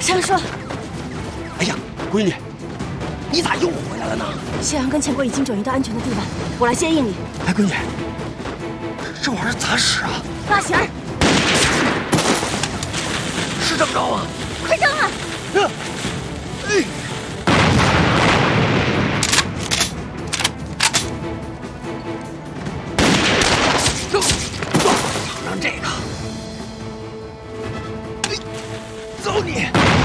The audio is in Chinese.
山叔， 哎呀，闺女，你咋又回来了呢？ 谢阳跟钱贵已经转移到安全的地方，我来接应你。 哎，闺女，这玩意儿咋使啊？ 拉弦儿， 是这么着啊？ 快扔啊！ 尝尝这个。走你！